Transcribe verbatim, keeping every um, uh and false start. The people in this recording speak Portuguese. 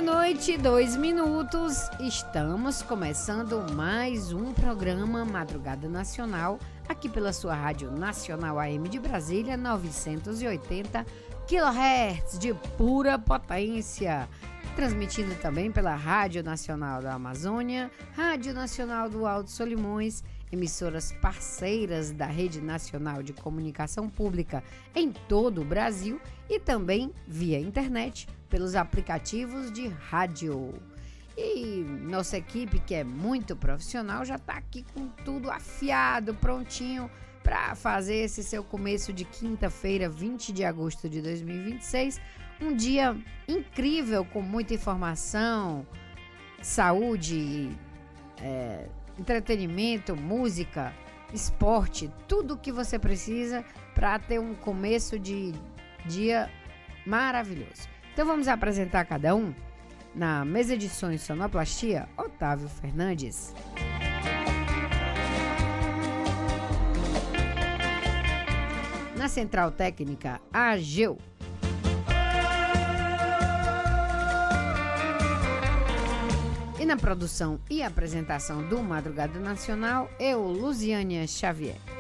Meia-noite, dois minutos, estamos começando mais um programa Madrugada Nacional, aqui pela sua Rádio Nacional A M de Brasília, novecentos e oitenta quilohertz de pura potência, transmitindo também pela Rádio Nacional da Amazônia, Rádio Nacional do Alto Solimões, emissoras parceiras da Rede Nacional de Comunicação Pública em todo o Brasil e também via internet pelos aplicativos de rádio. E nossa equipe, que é muito profissional, já está aqui com tudo afiado, prontinho para fazer esse seu começo de quinta-feira, vinte de agosto de dois mil e vinte e seis, um dia incrível com muita informação, saúde, é, entretenimento, música, esporte, tudo o que você precisa para ter um começo de dia maravilhoso. Então vamos apresentar cada um. Na mesa de som e sonoplastia, Otávio Fernandes. Na central técnica, Ageu. E na produção e apresentação do Madrugada Nacional, eu, Luziânia Xavier.